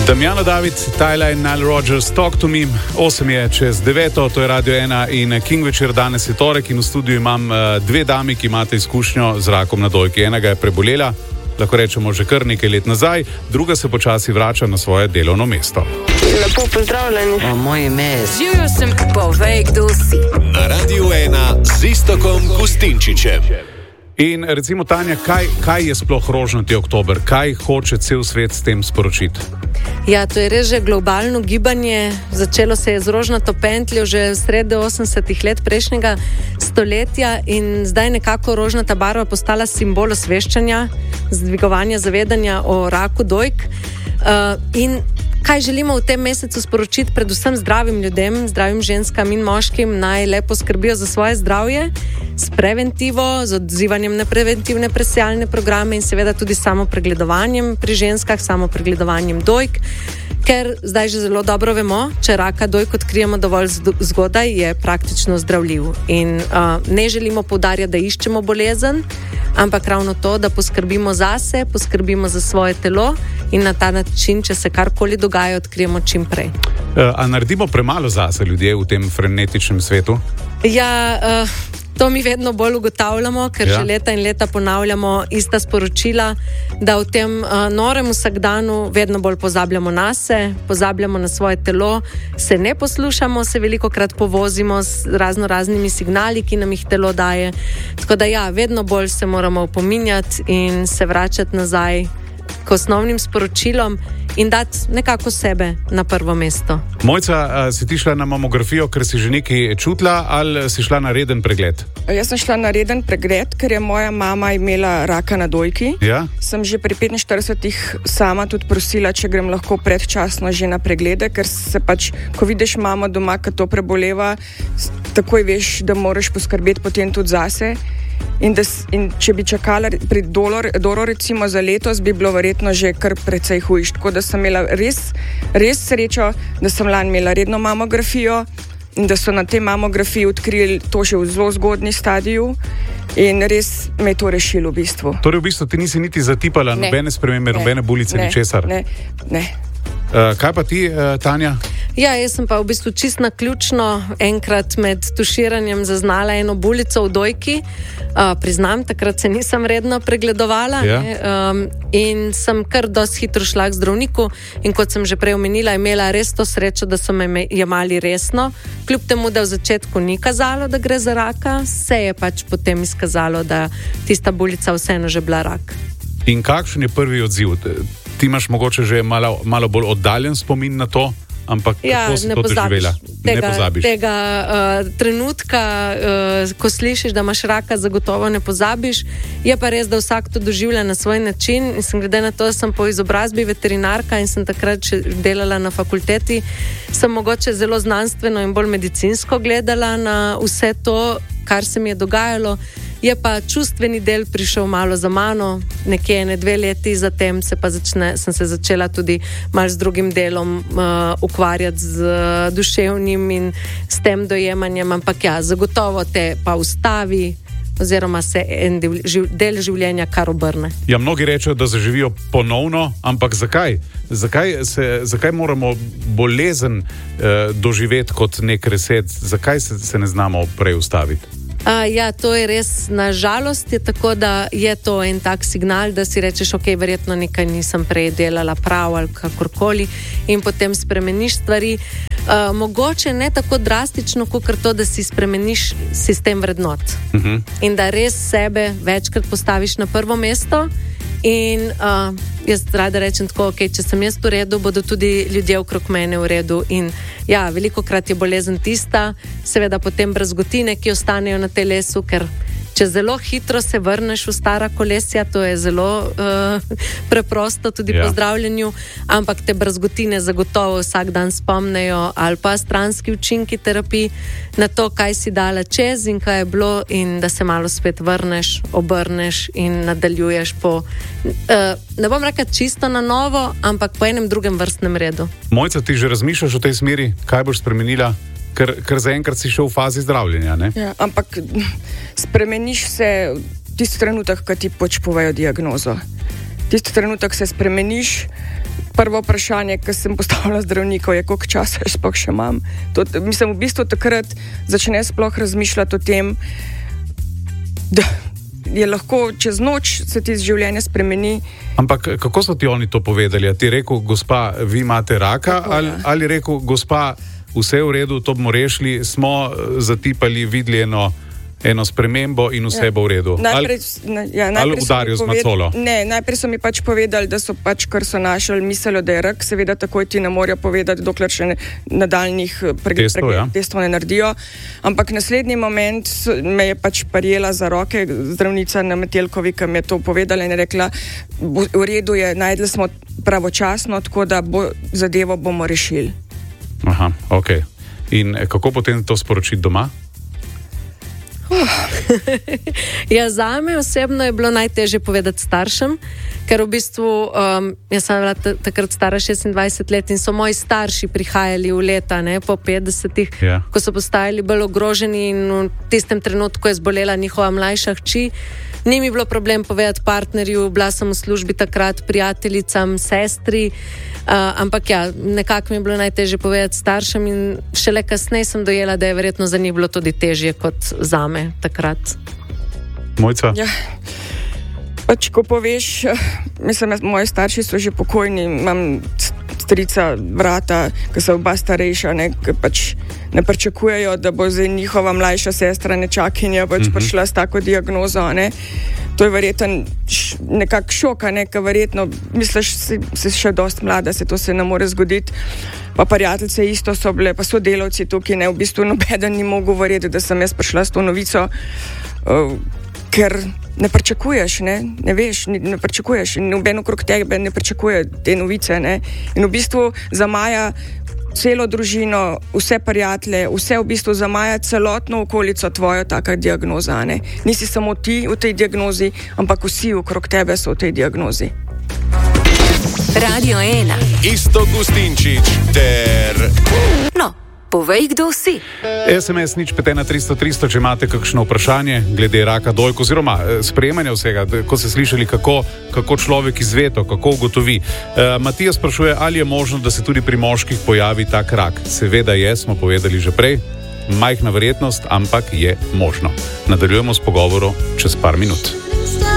Damjano David, Tyler in Nile Rodgers, Talk to Me, 8 je čez 9, to je Radio 1 in King večer, danes je torek in v studiu imam dve dami, ki imate izkušnjo z rakom na dojki. Enega je prebolela, lahko rečemo že kar nekaj let nazaj, druga se počasi vrača na svoje delovno mesto. Lepo pozdravljeni. Moje ime je Živjo sem, povej, kdo si. Na Radio 1 z Iztokom Kustinčičem. In recimo, Tanja, kaj je sploh rožnati oktober? Kaj hoče cel svet s tem sporočiti? Ja, to je res že globalno gibanje. Začelo se je z rožnato pentljo že sredi 80-ih let prejšnjega stoletja in zdaj nekako rožnata barva postala simbol osveščanja, zdvigovanja zavedanja o raku dojk. In kaj želimo v tem mesecu sporočiti predvsem zdravim ljudem, zdravim ženskam in moškim, naj lepo skrbijo za svoje zdravje s preventivo, z odzivanjem na preventivne presejalne programe in seveda tudi samo pregledovanjem pri ženskah, samo pregledovanjem dojk, ker zdaj že zelo dobro vemo, če raka dojk odkrijemo dovolj zgodaj, je praktično zdravljiv. In ne želimo poudarjati, da iščemo bolezen, ampak ravno to, da poskrbimo zase, poskrbimo za svoje telo in na ta način, če se karkoli dogaja, odkrijemo čim prej. A naredimo premalo zase ljudje v tem frenetičnem svetu? Ja, to mi vedno bolj ugotavljamo, ker že leta in leta ponavljamo ista sporočila, da v tem norem vsakdanu vedno bolj pozabljamo nase, pozabljamo na svoje telo, se ne poslušamo, se velikokrat povozimo z raznimi signali, ki nam jih telo daje. Tako da ja, vedno bolj se moramo opominjati in se vračati nazaj k osnovnim sporočilom in dati nekako sebe na prvo mesto. Mojca, si ti šla na mamografijo, ker si že nekaj čutila, ali si šla na reden pregled? Jaz sem šla na reden pregled, ker je moja mama imela raka na dojki. Ja? Sem že pri 45 sama tudi prosila, če grem lahko predčasno že na preglede, ker se pač, ko vidiš mamo doma, ki to preboleva, takoj veš, da moraš poskrbeti potem tudi zase. In če bi čakala pri Doro recimo za letos, bi bilo verjetno že kar precej hujš. Tako da sem imela res srečo, da sem lani imela redno mamografijo in da so na tej mamografiji odkrili to že v zelo zgodnji stadiju in res me je to rešilo v bistvu. Torej v bistvu ti nisi niti zatipala nobene spremembe, nobene bulice, ničesar? Ne. Kaj pa ti, Tanja? Ja, jaz sem pa v bistvu čist naključno enkrat med tuširanjem zaznala eno bulico v dojki. Priznam, takrat se nisem redno pregledovala in sem kar dosti hitro šla k zdravniku in kot sem že prej omenila, imela res to srečo, da so me jemali resno. Kljub temu, da v začetku ni kazalo, da gre za raka, se je pač potem izkazalo, da tista bulica vseeno že bila rak. In kakšen je prvi odziv? Ti imaš mogoče že malo bolj oddaljen spomin na to, ampak kako si to doživela? Ne pozabiš. Tega trenutka, ko slišiš, da imaš raka, zagotovo ne pozabiš. Je pa res, da vsak to doživlja na svoj način in sem glede na to, da sem po izobrazbi veterinarka in sem takrat še delala na fakulteti, sem mogoče zelo znanstveno in bolj medicinsko gledala na vse to, kar se mi je dogajalo. Je pa čustveni del prišel malo za mano, nekje 2 leti zatem sem se začela tudi malo z drugim delom ukvarjati z duševnim in s tem dojemanjem, ampak ja, zagotovo te pa ustavi oziroma se en del življenja kar obrne. Ja, mnogi rečejo, da zaživijo ponovno, ampak zakaj? Zakaj moramo bolezen doživeti kot nek reset? Zakaj se ne znamo prej ustaviti? Ja, to je res, na žalost je tako, da je to en tak signal, da si rečeš, ok, verjetno nekaj nisem prej delala prav ali kakorkoli in potem spremeniš stvari. Mogoče ne tako drastično, kot to, da si spremeniš sistem vrednot. In da res sebe večkrat postaviš na prvo mesto. In jaz rada rečem tako, ok, če sem jaz v redu, bodo tudi ljudje okrog mene v redu. In ja, velikokrat je bolezen tista, seveda potem brazgotine, ki ostanejo na telesu, ker če zelo hitro se vrneš v stara kolesja, to je zelo preprosto tudi po zdravljenju, ampak te brazgotine zagotovo vsak dan spomnejo ali pa stranski učinki terapij na to, kaj si dala čez in kaj je bilo in da se malo spet vrneš, obrneš in nadaljuješ po, ne bom rekla čisto na novo, ampak po enem drugem vrstnem redu. Mojca, ti že razmišljaš v tej smeri, kaj boš spremenila? Ker zaenkrat si šel v fazi zdravljenja, ne? Ja, ampak spremeniš se tisti trenutek, ko ti povejo diagnozo. Tisti trenutek se spremeniš, prvo vprašanje, ki sem postavila zdravnikov, je, koliko časa sploh še imam. Mislim, v bistvu takrat začne sploh razmišljati o tem, da je lahko čez noč se ti življenje spremeni. Ampak kako so ti oni to povedali? A ti rekel, gospa, vi imate raka? Ali rekel, gospa, vse v redu, to bomo rešili, smo zatipali, videli eno spremembo in vse bo v redu? Ali udarijo z macolo? Ne, najprej so mi pač povedali, da so pač, kar so našli, mislili, da je rak. Seveda takoj ti ne morejo povedati, dokler še nadaljnih testov ne naredijo. Ampak naslednji moment me je pač prijela za roke zdravnica na Metelkovi, ki mi je to povedala in je rekla, v redu je, najdli smo pravočasno, tako da zadevo bomo rešili. Aha, ok. In kako potem to sporočiti doma? Ja, zame osebno je bilo najtežje povedati staršem, ker v bistvu jaz sem bila takrat stara 26 let in so moji starši prihajali v leta, po 50-ih, ko so postajali bolj ogroženi in v tistem trenutku je zbolela njihova mlajša hči. Ni mi bilo problem povedati partnerju, bila sem v službi takrat, prijateljicam, sestri, ampak ja, nekako mi je bilo najtežje povedati staršem in šele kasneje sem dojela, da je verjetno za njih bilo tudi težje kot zame takrat. Mojca? Ja, pač ko poveš, mislim, moji starši so že pokojni, imam strica, brata, ki so oba starejša, ki pač ne pričakujejo, da bo zdaj njihova mlajša sestra nečakinja prišla s tako diagnozo, To je verjetno nekak šok, ker verjetno misliš, si še dost mlada, to se ne more zgoditi. Pa prijateljice isto so bile, pa sodelavci tukaj, v bistvu nobeden ni mogel verjeti, da sem jaz prišla s to novico, ker ne pričakuješ, ne veš, ne pričakuješ in noben okrog tebe ne pričakuje te novice, In v bistvu za Maja celo družino, vse prijatelje, vse v bistvu za Maja celotno okolico tvojo taka diagnoza, Nisi samo ti v tej diagnozi, ampak vsi okrog tebe so v tej diagnozi. Radio 1. Iztok Gustinčič ter... No, povej, kdo si. SMS nič 51300 300, če imate kakšno vprašanje glede raka dojk oziroma sprejemanja vsega, ko ste slišali, kako človek izve to, kako ugotovi. Matija sprašuje, ali je možno, da se tudi pri moških pojavi tak rak. Seveda je, smo povedali že prej, majhna verjetnost, ampak je možno. Nadaljujemo s pogovorom čez par minut.